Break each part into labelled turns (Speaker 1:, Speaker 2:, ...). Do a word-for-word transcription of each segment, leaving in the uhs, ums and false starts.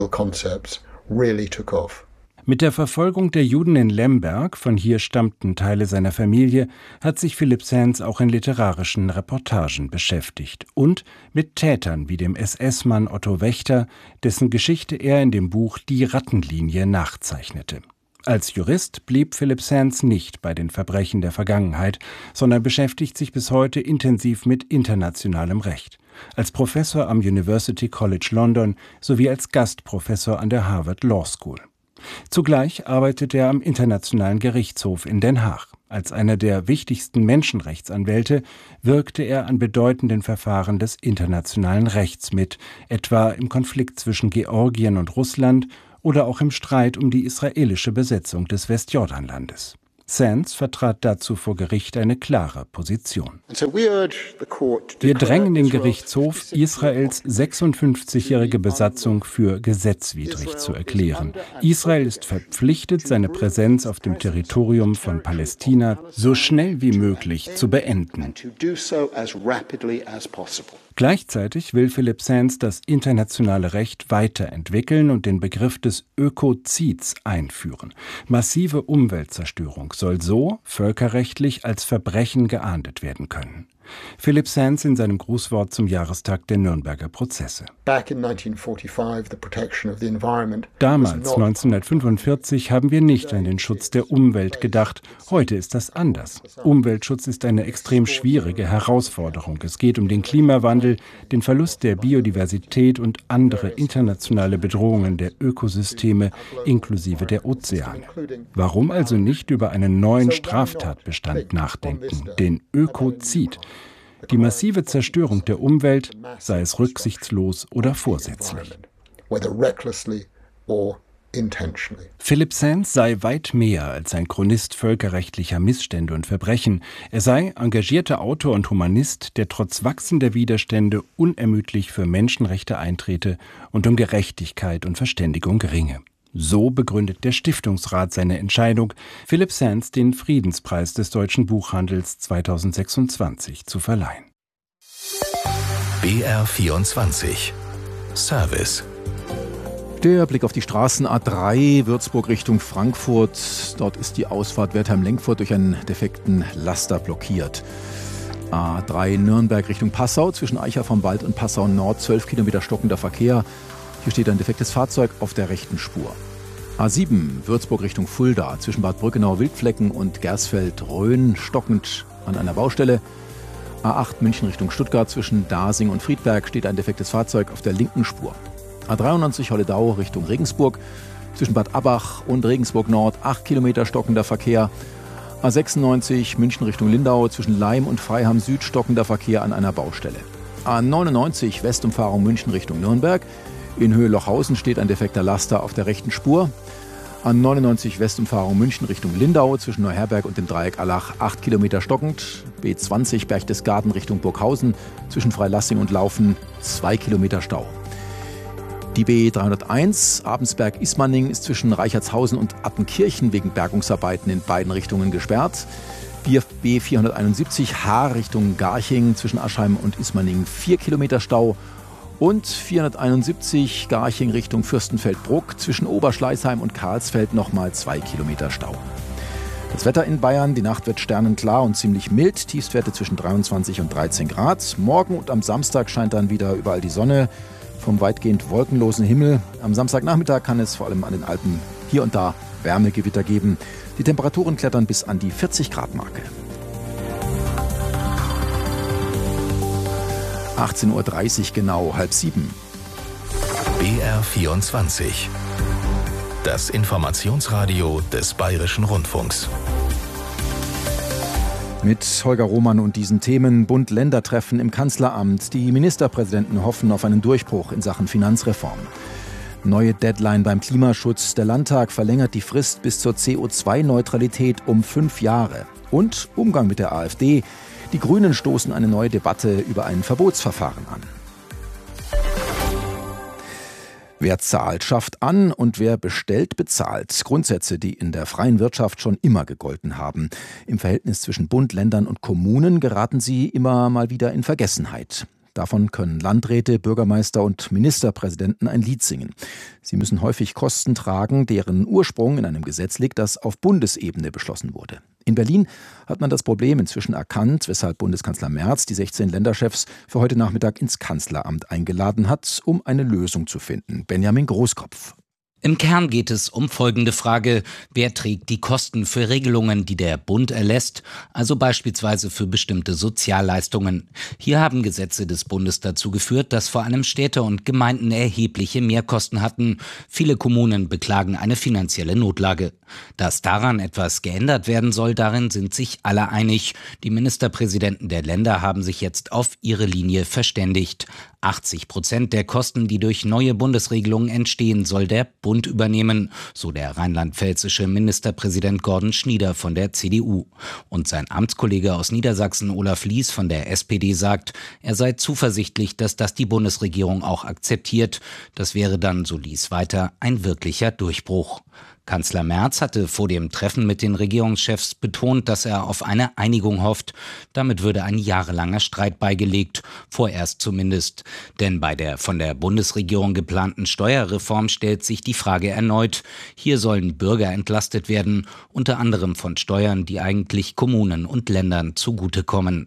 Speaker 1: concepts really took off.
Speaker 2: Mit der Verfolgung der Juden in Lemberg, von hier stammten Teile seiner Familie, hat sich Philipp Sands auch in literarischen Reportagen beschäftigt und mit Tätern wie dem S S-Mann Otto Wächter, dessen Geschichte er in dem Buch Die Rattenlinie nachzeichnete. Als Jurist blieb Philipp Sands nicht bei den Verbrechen der Vergangenheit, sondern beschäftigt sich bis heute intensiv mit internationalem Recht. Als Professor am University College London sowie als Gastprofessor an der Harvard Law School. Zugleich arbeitet er am Internationalen Gerichtshof in Den Haag. Als einer der wichtigsten Menschenrechtsanwälte wirkte er an bedeutenden Verfahren des internationalen Rechts mit, etwa im Konflikt zwischen Georgien und Russland oder auch im Streit um die israelische Besetzung des Westjordanlandes. Sands vertrat dazu vor Gericht eine klare Position. Wir drängen den Gerichtshof, Israels sechsundfünfzigjährige Besatzung für gesetzwidrig zu erklären. Israel ist verpflichtet, seine Präsenz auf dem Territorium von Palästina so schnell wie möglich zu beenden. Gleichzeitig will Philipp Sands das internationale Recht weiterentwickeln und den Begriff des Ökozids einführen. Massive Umweltzerstörung soll so völkerrechtlich als Verbrechen geahndet werden können. Philipp Sands in seinem Grußwort zum Jahrestag der Nürnberger Prozesse. Damals, neunzehnhundertfünfundvierzig, haben wir nicht an den Schutz der Umwelt gedacht. Heute ist das anders. Umweltschutz ist eine extrem schwierige Herausforderung. Es geht um den Klimawandel, den Verlust der Biodiversität und andere internationale Bedrohungen der Ökosysteme inklusive der Ozeane. Warum also nicht über einen neuen Straftatbestand nachdenken, den Ökozid? Die massive Zerstörung der Umwelt, sei es rücksichtslos oder vorsätzlich. Philipp Sands sei weit mehr als ein Chronist völkerrechtlicher Missstände und Verbrechen. Er sei engagierter Autor und Humanist, der trotz wachsender Widerstände unermüdlich für Menschenrechte eintrete und um Gerechtigkeit und Verständigung ringe. So begründet der Stiftungsrat seine Entscheidung, Philipp Sands den Friedenspreis des deutschen Buchhandels zweitausendsechsundzwanzig zu verleihen.
Speaker 3: B R vierundzwanzig Service.
Speaker 4: Der Blick auf die Straßen A drei, Würzburg Richtung Frankfurt. Dort ist die Ausfahrt Wertheim-Lenkfurt durch einen defekten Laster blockiert. A drei Nürnberg Richtung Passau, zwischen Eicher vom Wald und Passau Nord, zwölf Kilometer stockender Verkehr. Hier steht ein defektes Fahrzeug auf der rechten Spur. A sieben, Würzburg Richtung Fulda, zwischen Bad Brückenau-Wildflecken und Gersfeld-Rhön, stockend an einer Baustelle. A acht, München Richtung Stuttgart, zwischen Dasing und Friedberg steht ein defektes Fahrzeug auf der linken Spur. A dreiundneunzig, Holledau Richtung Regensburg, zwischen Bad Abbach und Regensburg Nord, acht Kilometer stockender Verkehr. A sechsundneunzig, München Richtung Lindau, zwischen Leim und Freiham Süd stockender Verkehr an einer Baustelle. A neunundneunzig, Westumfahrung München Richtung Nürnberg. In Höhe Lochhausen steht ein defekter Laster auf der rechten Spur. An neunundneunzig Westumfahrung München Richtung Lindau, zwischen Neuherberg und dem Dreieck Allach, acht Kilometer stockend. B zwanzig Berchtesgaden Richtung Burghausen, zwischen Freilassing und Laufen, zwei Kilometer Stau. Die B dreihunderteins Abensberg-Ismaning ist zwischen Reichertshausen und Attenkirchen wegen Bergungsarbeiten in beiden Richtungen gesperrt. B vierhunderteinundsiebzig Haar Richtung Garching, zwischen Aschheim und Ismaning, vier Kilometer Stau. Und vierhunderteinundsiebzig Garching Richtung Fürstenfeldbruck, zwischen Oberschleißheim und Karlsfeld nochmal zwei Kilometer Stau. Das Wetter in Bayern, die Nacht wird sternenklar und ziemlich mild, Tiefstwerte zwischen dreiundzwanzig und dreizehn Grad. Morgen und am Samstag scheint dann wieder überall die Sonne vom weitgehend wolkenlosen Himmel. Am Samstagnachmittag kann es vor allem an den Alpen hier und da Wärmegewitter geben. Die Temperaturen klettern bis an die vierzig Grad Marke. achtzehn Uhr dreißig genau, halb sieben.
Speaker 3: B R vierundzwanzig. Das Informationsradio des Bayerischen Rundfunks.
Speaker 4: Mit Holger Roman und diesen Themen: Bund-Länder-Treffen im Kanzleramt. Die Ministerpräsidenten hoffen auf einen Durchbruch in Sachen Finanzreform. Neue Deadline beim Klimaschutz. Der Landtag verlängert die Frist bis zur C O zwei Neutralität um fünf Jahre. Und Umgang mit der AfD. Die Grünen stoßen eine neue Debatte über ein Verbotsverfahren an. Wer zahlt, schafft an und wer bestellt, bezahlt. Grundsätze, die in der freien Wirtschaft schon immer gegolten haben. Im Verhältnis zwischen Bund, Ländern und Kommunen geraten sie immer mal wieder in Vergessenheit. Davon können Landräte, Bürgermeister und Ministerpräsidenten ein Lied singen. Sie müssen häufig Kosten tragen, deren Ursprung in einem Gesetz liegt, das auf Bundesebene beschlossen wurde. In Berlin hat man das Problem inzwischen erkannt, weshalb Bundeskanzler Merz die sechzehn Länderchefs für heute Nachmittag ins Kanzleramt eingeladen hat, um eine Lösung zu finden. Benjamin Großkopf.
Speaker 5: Im Kern geht es um folgende Frage: Wer trägt die Kosten für Regelungen, die der Bund erlässt, also beispielsweise für bestimmte Sozialleistungen? Hier haben Gesetze des Bundes dazu geführt, dass vor allem Städte und Gemeinden erhebliche Mehrkosten hatten. Viele Kommunen beklagen eine finanzielle Notlage. Dass daran etwas geändert werden soll, darin sind sich alle einig. Die Ministerpräsidenten der Länder haben sich jetzt auf ihre Linie verständigt. achtzig Prozent der Kosten, die durch neue Bundesregelungen entstehen, soll der Bund übernehmen, so der rheinland-pfälzische Ministerpräsident Gordon Schnieder von der C D U. Und sein Amtskollege aus Niedersachsen Olaf Lies von der S P D sagt, er sei zuversichtlich, dass das die Bundesregierung auch akzeptiert. Das wäre dann, so Lies weiter, ein wirklicher Durchbruch. Kanzler Merz hatte vor dem Treffen mit den Regierungschefs betont, dass er auf eine Einigung hofft. Damit würde ein jahrelanger Streit beigelegt, vorerst zumindest. Denn bei der von der Bundesregierung geplanten Steuerreform stellt sich die Frage erneut. Hier sollen Bürger entlastet werden, unter anderem von Steuern, die eigentlich Kommunen und Ländern zugutekommen.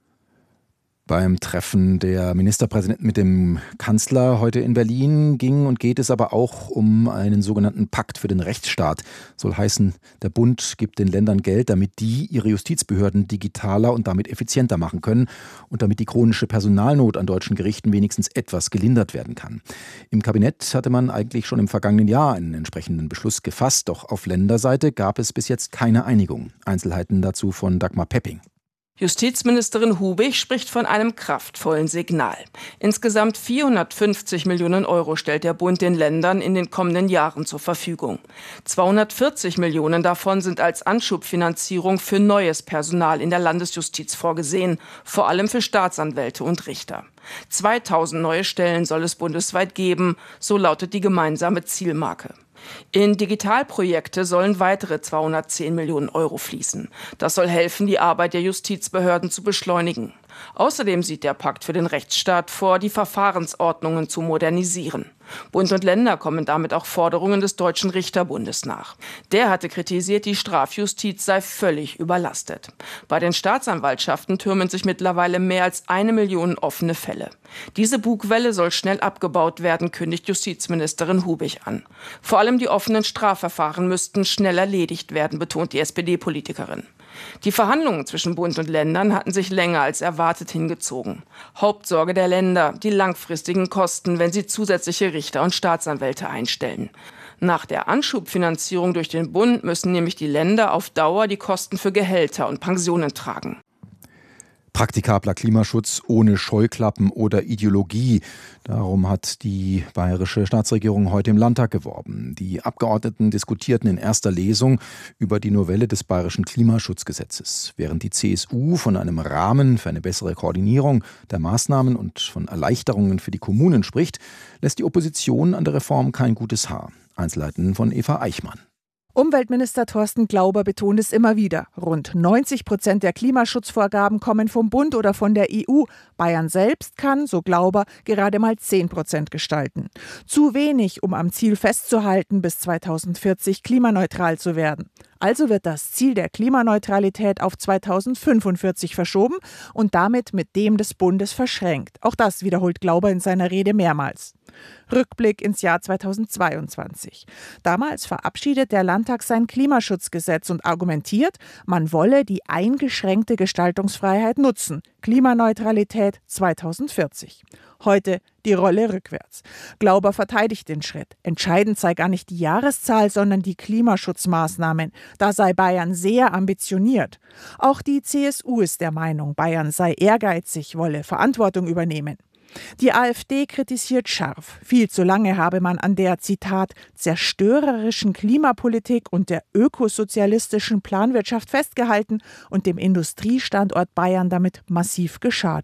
Speaker 4: Beim Treffen der Ministerpräsidenten mit dem Kanzler heute in Berlin ging und geht es aber auch um einen sogenannten Pakt für den Rechtsstaat. Soll heißen, der Bund gibt den Ländern Geld, damit die ihre Justizbehörden digitaler und damit effizienter machen können und damit die chronische Personalnot an deutschen Gerichten wenigstens etwas gelindert werden kann. Im Kabinett hatte man eigentlich schon im vergangenen Jahr einen entsprechenden Beschluss gefasst, doch auf Länderseite gab es bis jetzt keine Einigung. Einzelheiten dazu von Dagmar Pepping.
Speaker 6: Justizministerin Hubig spricht von einem kraftvollen Signal. Insgesamt vierhundertfünfzig Millionen Euro stellt der Bund den Ländern in den kommenden Jahren zur Verfügung. zweihundertvierzig Millionen davon sind als Anschubfinanzierung für neues Personal in der Landesjustiz vorgesehen, vor allem für Staatsanwälte und Richter. zweitausend neue Stellen soll es bundesweit geben, so lautet die gemeinsame Zielmarke. In Digitalprojekte sollen weitere zweihundertzehn Millionen Euro fließen. Das soll helfen, die Arbeit der Justizbehörden zu beschleunigen. Außerdem sieht der Pakt für den Rechtsstaat vor, die Verfahrensordnungen zu modernisieren. Bund und Länder kommen damit auch Forderungen des Deutschen Richterbundes nach. Der hatte kritisiert, die Strafjustiz sei völlig überlastet. Bei den Staatsanwaltschaften türmen sich mittlerweile mehr als eine Million offene Fälle. Diese Bugwelle soll schnell abgebaut werden, kündigt Justizministerin Hubig an. Vor allem die offenen Strafverfahren müssten schnell erledigt werden, betont die S P D-Politikerin. Die Verhandlungen zwischen Bund und Ländern hatten sich länger als erwartet hingezogen. Hauptsorge der Länder, die langfristigen Kosten, wenn sie zusätzliche Richter und Staatsanwälte einstellen. Nach der Anschubfinanzierung durch den Bund müssen nämlich die Länder auf Dauer die Kosten für Gehälter und Pensionen tragen.
Speaker 4: Praktikabler Klimaschutz ohne Scheuklappen oder Ideologie. Darum hat die bayerische Staatsregierung heute im Landtag geworben. Die Abgeordneten diskutierten in erster Lesung über die Novelle des bayerischen Klimaschutzgesetzes. Während die C S U von einem Rahmen für eine bessere Koordinierung der Maßnahmen und von Erleichterungen für die Kommunen spricht, lässt die Opposition an der Reform kein gutes Haar. Einzelheiten von Eva Eichmann.
Speaker 7: Umweltminister Thorsten Glauber betont es immer wieder. Rund neunzig Prozent der Klimaschutzvorgaben kommen vom Bund oder von der E U. Bayern selbst kann, so Glauber, gerade mal zehn Prozent gestalten. Zu wenig, um am Ziel festzuhalten, bis zweitausendvierzig klimaneutral zu werden. Also wird das Ziel der Klimaneutralität auf zweitausendfünfundvierzig verschoben und damit mit dem des Bundes verschränkt. Auch das wiederholt Glauber in seiner Rede mehrmals. Rückblick ins Jahr zweitausendzweiundzwanzig. Damals verabschiedet der Landtag sein Klimaschutzgesetz und argumentiert, man wolle die eingeschränkte Gestaltungsfreiheit nutzen. Klimaneutralität zweitausendvierzig. Heute die Rolle rückwärts. Glauber verteidigt den Schritt. Entscheidend sei gar nicht die Jahreszahl, sondern die Klimaschutzmaßnahmen. Da sei Bayern sehr ambitioniert. Auch die C S U ist der Meinung, Bayern sei ehrgeizig, wolle Verantwortung übernehmen. Die AfD kritisiert scharf. Viel zu lange habe man an der, Zitat, zerstörerischen Klimapolitik und der ökosozialistischen Planwirtschaft festgehalten und dem Industriestandort Bayern damit massiv geschadet.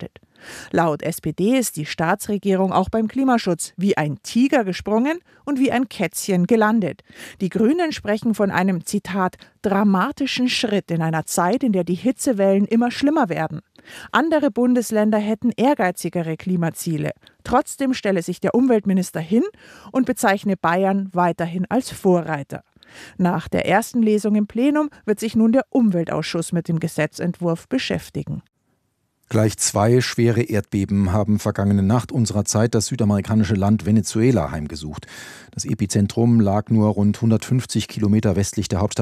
Speaker 7: Laut S P D ist die Staatsregierung auch beim Klimaschutz wie ein Tiger gesprungen und wie ein Kätzchen gelandet. Die Grünen sprechen von einem, Zitat, dramatischen Schritt in einer Zeit, in der die Hitzewellen immer schlimmer werden. Andere Bundesländer hätten ehrgeizigere Klimaziele. Trotzdem stelle sich der Umweltminister hin und bezeichne Bayern weiterhin als Vorreiter. Nach der ersten Lesung im Plenum wird sich nun der Umweltausschuss mit dem Gesetzentwurf beschäftigen.
Speaker 4: Gleich zwei schwere Erdbeben haben vergangene Nacht unserer Zeit das südamerikanische Land Venezuela heimgesucht. Das Epizentrum lag nur rund hundertfünfzig Kilometer westlich der Hauptstadt